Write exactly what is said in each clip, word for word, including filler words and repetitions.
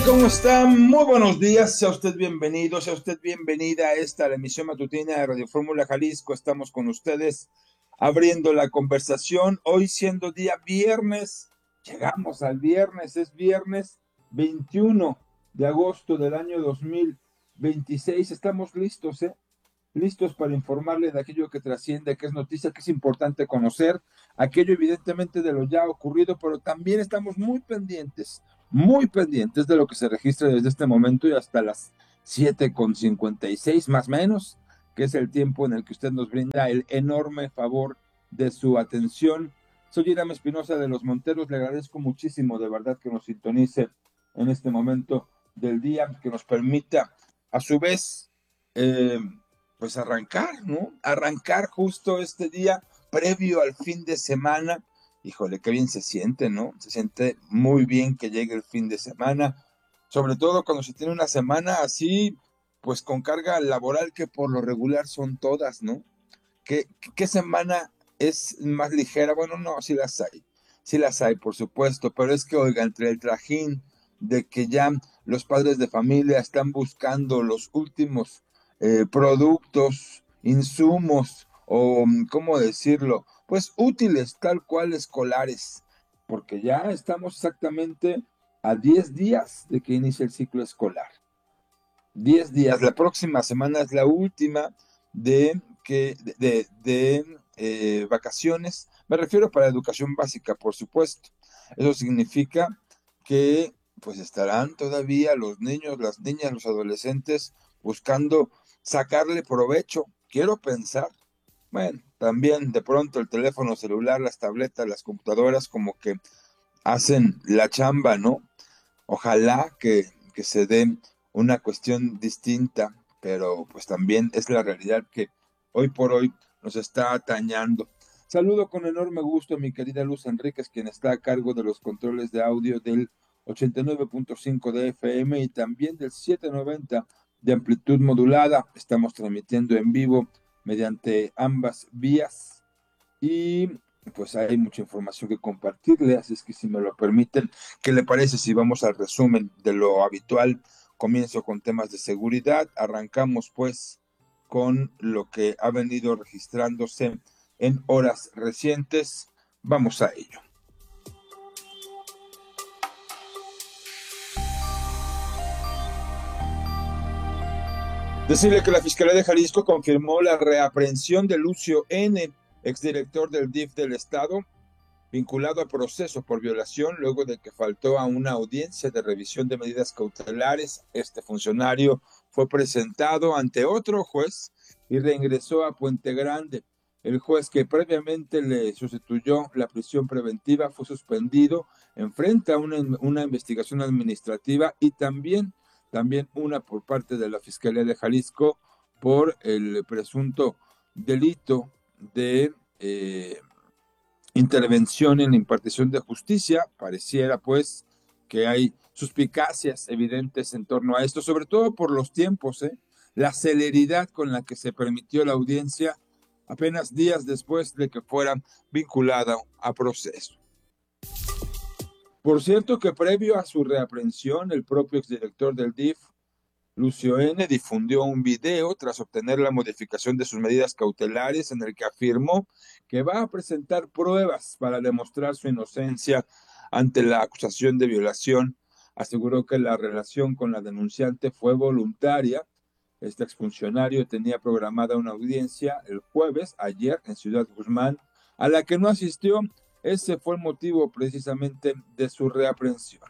¿Cómo está? Muy buenos días, sea usted bienvenido, sea usted bienvenida a esta la emisión matutina de Radio Fórmula Jalisco. Estamos con ustedes abriendo la conversación, hoy siendo día viernes, llegamos al viernes, es viernes veintiuno de agosto del año dos mil veintiséis. Estamos listos, ¿eh? Listos para informarle de aquello que trasciende, que es noticia, que es importante conocer, aquello evidentemente de lo ya ocurrido, pero también estamos muy pendientes, muy pendientes de lo que se registra desde este momento y hasta las siete con cincuenta y seis más o menos, que es el tiempo en el que usted nos brinda el enorme favor de su atención. Soy Irán Espinosa de los Monteros, le agradezco muchísimo de verdad que nos sintonice en este momento del día, que nos permita a su vez eh, pues arrancar, ¿no? Arrancar justo este día previo al fin de semana. Híjole, qué bien se siente, ¿no? Se siente muy bien que llegue el fin de semana, sobre todo cuando se tiene una semana así, pues con carga laboral que por lo regular son todas, ¿no? ¿Qué, qué semana es más ligera? Bueno, no, sí las hay, sí las hay, por supuesto, pero es que, oiga, entre el trajín de que ya los padres de familia están buscando los últimos eh, productos, insumos o, ¿cómo decirlo? Pues útiles, tal cual escolares, porque ya estamos exactamente a diez días de que inicie el ciclo escolar. Diez días, la próxima semana es la última de, que, de, de, de eh, vacaciones, me refiero para educación básica, por supuesto. Eso significa que pues estarán todavía los niños, las niñas, los adolescentes buscando sacarle provecho. Quiero pensar, bueno, también de pronto el teléfono celular, las tabletas, las computadoras como que hacen la chamba, ¿no? Ojalá que, que se dé una cuestión distinta, pero pues también es la realidad que hoy por hoy nos está atañando. Saludo con enorme gusto a mi querida Luz Enríquez, quien está a cargo de los controles de audio del ochenta y nueve punto cinco de F M y también del setecientos noventa de amplitud modulada. Estamos transmitiendo en vivo mediante ambas vías y pues hay mucha información que compartirle, así es que si me lo permiten, ¿qué le parece si vamos al resumen de lo habitual? Comienzo con temas de seguridad, arrancamos pues con lo que ha venido registrándose en horas recientes, vamos a ello. Decirle que la Fiscalía de Jalisco confirmó la reaprehensión de Lucio N., exdirector del D I F del Estado, vinculado a proceso por violación luego de que faltó a una audiencia de revisión de medidas cautelares. Este funcionario fue presentado ante otro juez y reingresó a Puente Grande. El juez que previamente le sustituyó la prisión preventiva fue suspendido, enfrenta una, una investigación administrativa y también, también una por parte de la Fiscalía de Jalisco por el presunto delito de eh, intervención en la impartición de justicia. Pareciera pues que hay suspicacias evidentes en torno a esto, sobre todo por los tiempos, ¿eh? La celeridad con la que se permitió la audiencia apenas días después de que fuera vinculada a proceso. Por cierto que previo a su reaprehensión, el propio exdirector del D I F, Lucio N., difundió un video tras obtener la modificación de sus medidas cautelares en el que afirmó que va a presentar pruebas para demostrar su inocencia ante la acusación de violación. Aseguró que la relación con la denunciante fue voluntaria. Este exfuncionario tenía programada una audiencia el jueves, ayer, en Ciudad Guzmán, a la que no asistió. Ese fue el motivo precisamente de su reaprehensión.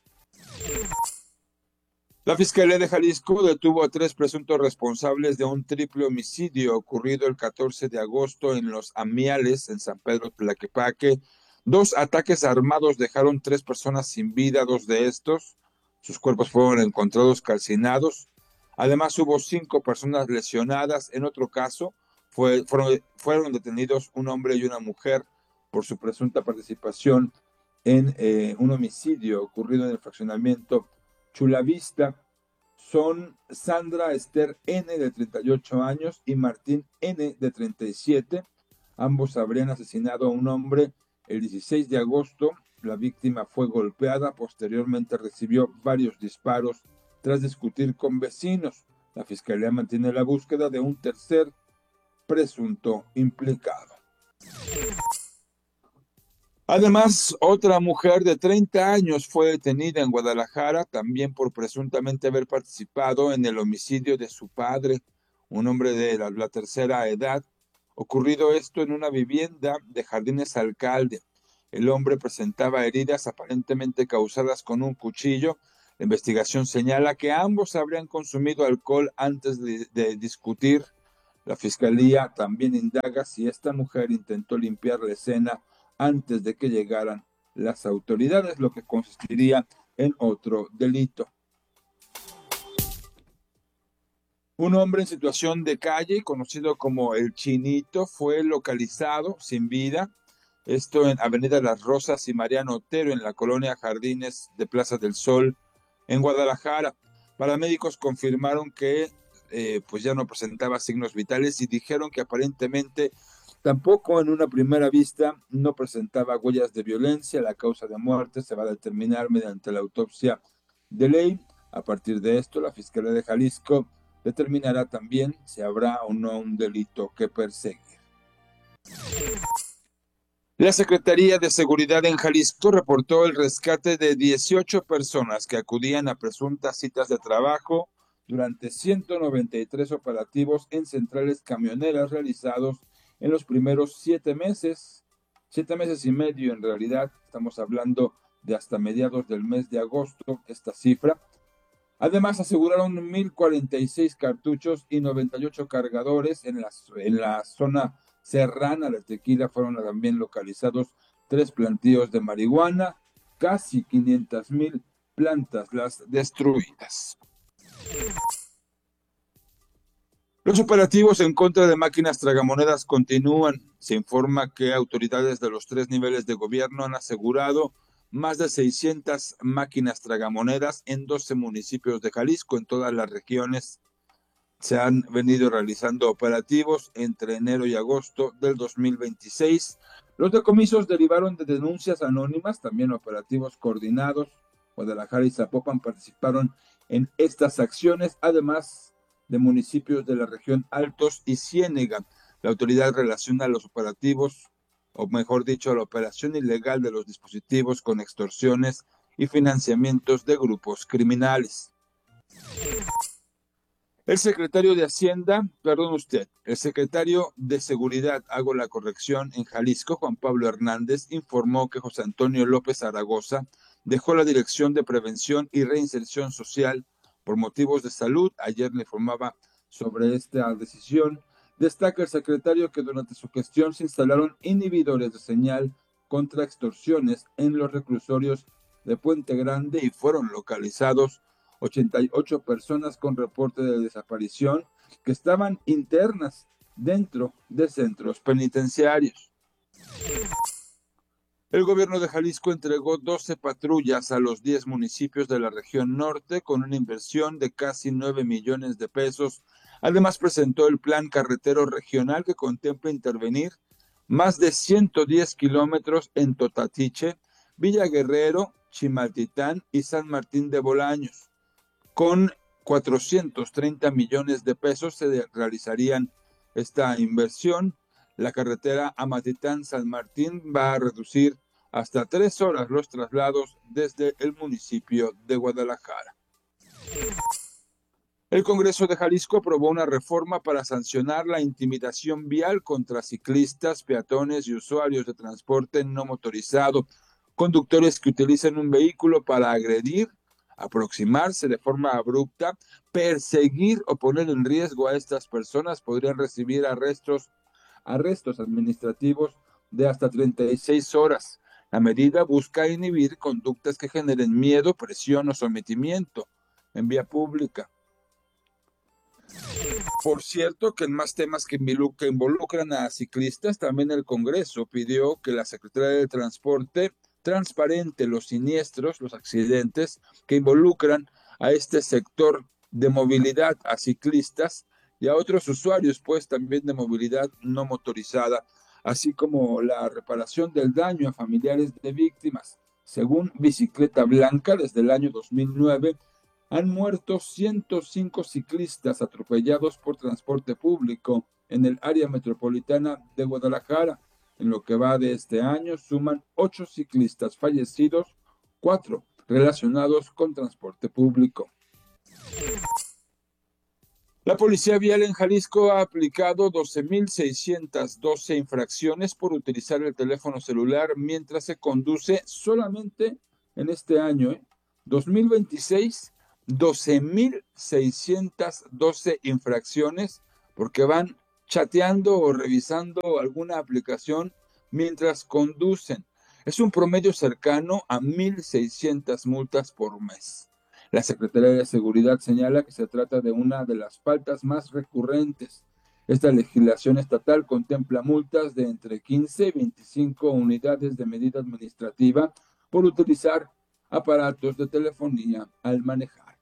La Fiscalía de Jalisco detuvo a tres presuntos responsables de un triple homicidio ocurrido el catorce de agosto en Los Amiales, en San Pedro Tlaquepaque. Dos ataques armados dejaron tres personas sin vida, dos de estos. Sus cuerpos fueron encontrados calcinados. Además, hubo cinco personas lesionadas. En otro caso, fue, fueron, fueron detenidos un hombre y una mujer por su presunta participación en eh, un homicidio ocurrido en el fraccionamiento Chulavista. Son Sandra Esther N., de treinta y ocho años, y Martín N., de treinta y siete. Ambos habrían asesinado a un hombre el dieciséis de agosto La víctima fue golpeada, posteriormente recibió varios disparos tras discutir con vecinos. La fiscalía mantiene la búsqueda de un tercer presunto implicado. Además, otra mujer de treinta años fue detenida en Guadalajara también por presuntamente haber participado en el homicidio de su padre, un hombre de la, la tercera edad. Ocurrido esto en una vivienda de Jardines Alcalde. El hombre presentaba heridas aparentemente causadas con un cuchillo. La investigación señala que ambos habrían consumido alcohol antes de, de discutir. La fiscalía también indaga si esta mujer intentó limpiar la escena antes de que llegaran las autoridades, lo que consistiría en otro delito. Un hombre en situación de calle, conocido como el Chinito, fue localizado sin vida. Esto en Avenida Las Rosas y Mariano Otero, en la colonia Jardines de Plaza del Sol, en Guadalajara. Paramédicos confirmaron que eh, pues ya no presentaba signos vitales y dijeron que aparentemente tampoco en una primera vista no presentaba huellas de violencia. La causa de muerte se va a determinar mediante la autopsia de ley. A partir de esto, la Fiscalía de Jalisco determinará también si habrá o no un delito que perseguir. La Secretaría de Seguridad en Jalisco reportó el rescate de dieciocho personas que acudían a presuntas citas de trabajo durante ciento noventa y tres operativos en centrales camioneras realizados en los primeros siete meses, siete meses y medio en realidad. Estamos hablando de hasta mediados del mes de agosto, esta cifra. Además, aseguraron mil cuarenta y seis cartuchos y noventa y ocho cargadores en la, en la zona serrana de Tequila. Fueron también localizados tres plantíos de marihuana, casi quinientas mil plantas las destruidas. Los operativos en contra de máquinas tragamonedas continúan. Se informa que autoridades de los tres niveles de gobierno han asegurado más de seiscientas máquinas tragamonedas en doce municipios de Jalisco. En todas las regiones se han venido realizando operativos entre enero y agosto del dos mil veintiséis. Los decomisos derivaron de denuncias anónimas, también operativos coordinados. Guadalajara y Zapopan participaron en estas acciones, además de municipios de la región Altos y Ciénega. La autoridad relaciona los operativos, o mejor dicho, la operación ilegal de los dispositivos con extorsiones y financiamientos de grupos criminales. El secretario de Hacienda, perdón usted, el secretario de Seguridad, hago la corrección, en Jalisco, Juan Pablo Hernández, informó que José Antonio López Zaragoza dejó la Dirección de Prevención y Reinserción Social por motivos de salud. Ayer le informaba sobre esta decisión. Destaca el secretario que durante su gestión se instalaron inhibidores de señal contra extorsiones en los reclusorios de Puente Grande y fueron localizados ochenta y ocho personas con reporte de desaparición que estaban internas dentro de centros penitenciarios. El gobierno de Jalisco entregó doce patrullas a los diez municipios de la región norte con una inversión de casi nueve millones de pesos. Además, presentó el plan carretero regional que contempla intervenir más de ciento diez kilómetros en Totatiche, Villa Guerrero, Chimaltitán y San Martín de Bolaños. Con cuatrocientos treinta millones de pesos se realizarían esta inversión. La carretera Amatitán-San Martín va a reducir hasta tres horas los traslados desde el municipio de Guadalajara. El Congreso de Jalisco aprobó una reforma para sancionar la intimidación vial contra ciclistas, peatones y usuarios de transporte no motorizado, conductores que utilizan un vehículo para agredir, aproximarse de forma abrupta, perseguir o poner en riesgo a estas personas podrían recibir arrestos, arrestos administrativos de hasta treinta y seis horas. La medida busca inhibir conductas que generen miedo, presión o sometimiento en vía pública. Por cierto, que en más temas que involucran a ciclistas, también el Congreso pidió que la Secretaría de Transporte transparente los siniestros, los accidentes que involucran a este sector de movilidad, a ciclistas y a otros usuarios, pues también de movilidad no motorizada, así como la reparación del daño a familiares de víctimas. Según Bicicleta Blanca, desde el año dos mil nueve han muerto ciento cinco ciclistas atropellados por transporte público en el área metropolitana de Guadalajara. En lo que va de este año, suman ocho ciclistas fallecidos, cuatro relacionados con transporte público. La Policía Vial en Jalisco ha aplicado doce mil seiscientas doce infracciones por utilizar el teléfono celular mientras se conduce solamente en este año, ¿eh? dos mil veintiséis, doce mil seiscientas doce infracciones porque van chateando o revisando alguna aplicación mientras conducen. Es un promedio cercano a mil seiscientas multas por mes. La Secretaría de Seguridad señala que se trata de una de las faltas más recurrentes. Esta legislación estatal contempla multas de entre quince y veinticinco unidades de medida administrativa por utilizar aparatos de telefonía al manejar.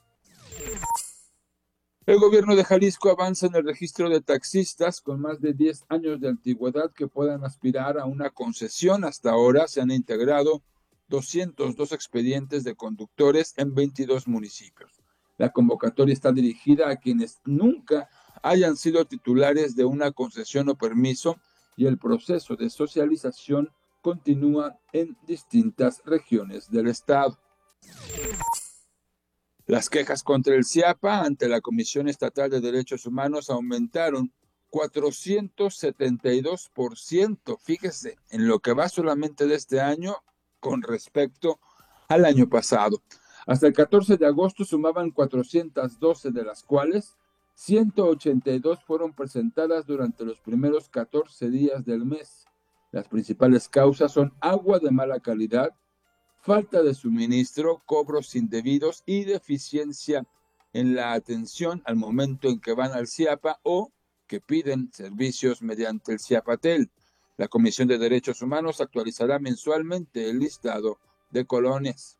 El gobierno de Jalisco avanza en el registro de taxistas con más de diez años de antigüedad que puedan aspirar a una concesión. Hasta ahora se han integrado doscientos dos expedientes de conductores en veintidós municipios. La convocatoria está dirigida a quienes nunca hayan sido titulares de una concesión o permiso y el proceso de socialización continúa en distintas regiones del estado. Las quejas contra el CIAPA ante la Comisión Estatal de Derechos Humanos aumentaron cuatrocientos setenta y dos por ciento, fíjese, en lo que va solamente de este año con respecto al año pasado. Hasta el catorce de agosto sumaban cuatrocientas doce, de las cuales ciento ochenta y dos fueron presentadas durante los primeros catorce días del mes. Las principales causas son agua de mala calidad, falta de suministro, cobros indebidos y deficiencia en la atención al momento en que van al CIAPA o que piden servicios mediante el CIAPATEL. La Comisión de Derechos Humanos actualizará mensualmente el listado de colonias.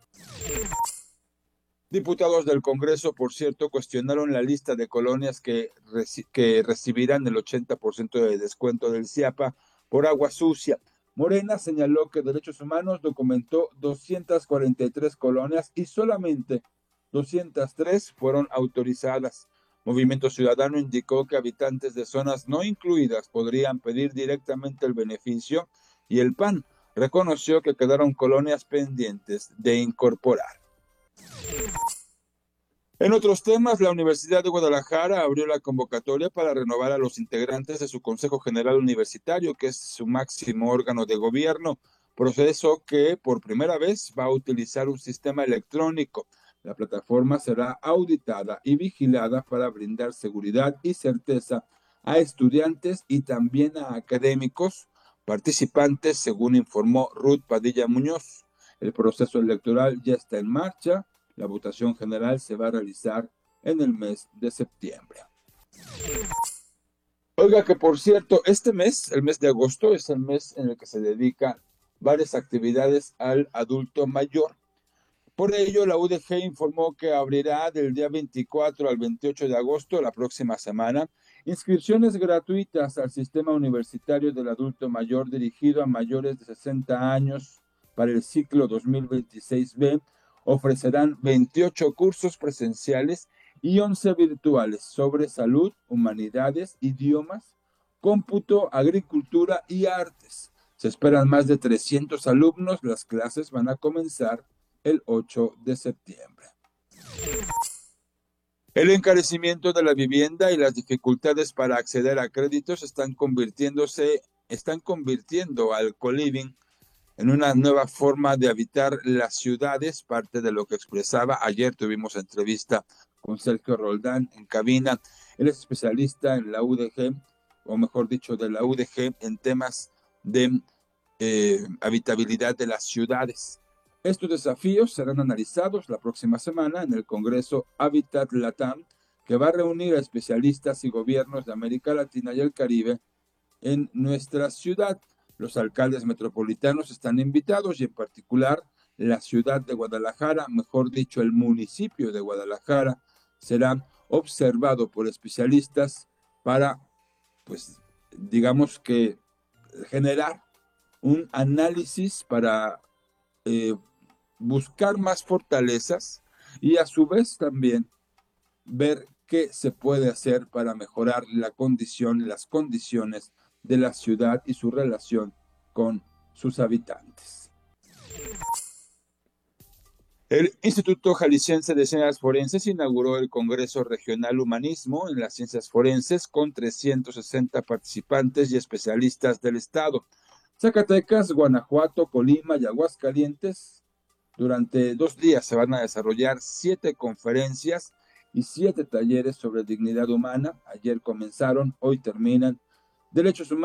Diputados del Congreso, por cierto, cuestionaron la lista de colonias que, reci- que recibirán el ochenta por ciento de descuento del CIAPA por agua sucia. Morena señaló que Derechos Humanos documentó doscientas cuarenta y tres colonias y solamente doscientas tres fueron autorizadas. Movimiento Ciudadano indicó que habitantes de zonas no incluidas podrían pedir directamente el beneficio y el P A N reconoció que quedaron colonias pendientes de incorporar. En otros temas, la Universidad de Guadalajara abrió la convocatoria para renovar a los integrantes de su Consejo General Universitario, que es su máximo órgano de gobierno, proceso que por primera vez va a utilizar un sistema electrónico. La plataforma será auditada y vigilada para brindar seguridad y certeza a estudiantes y también a académicos participantes, según informó Ruth Padilla Muñoz. El proceso electoral ya está en marcha. La votación general se va a realizar en el mes de septiembre. Oiga, que por cierto, este mes, el mes de agosto, es el mes en el que se dedican varias actividades al adulto mayor. Por ello, la U D G informó que abrirá del día veinticuatro al veintiocho de agosto, la próxima semana, inscripciones gratuitas al sistema universitario del adulto mayor dirigido a mayores de sesenta años para el ciclo dos mil veintiséis B. Ofrecerán veintiocho cursos presenciales y once virtuales sobre salud, humanidades, idiomas, cómputo, agricultura y artes. Se esperan más de trescientos alumnos. Las clases van a comenzar el ocho de septiembre. El encarecimiento de la vivienda y las dificultades para acceder a créditos están convirtiéndose, están convirtiendo al co-living en una nueva forma de habitar las ciudades, parte de lo que expresaba. Ayer tuvimos entrevista con Sergio Roldán en cabina. Él es especialista en la U D G, o mejor dicho, de la U D G en temas de eh, habitabilidad de las ciudades. Estos desafíos serán analizados la próxima semana en el Congreso Habitat Latam, que va a reunir a especialistas y gobiernos de América Latina y el Caribe en nuestra ciudad. Los alcaldes metropolitanos están invitados y en particular la ciudad de Guadalajara, mejor dicho, el municipio de Guadalajara, será observado por especialistas para, pues, digamos que generar un análisis para eh, buscar más fortalezas y a su vez también ver qué se puede hacer para mejorar la condición, las condiciones de la ciudad y su relación con sus habitantes. El Instituto Jalisciense de Ciencias Forenses inauguró el Congreso Regional Humanismo en las Ciencias Forenses con trescientos sesenta participantes y especialistas del Estado. Zacatecas, Guanajuato, Colima y Aguascalientes. Durante dos días se van a desarrollar siete conferencias y siete talleres sobre dignidad humana. Ayer comenzaron, hoy terminan. Derechos humanos.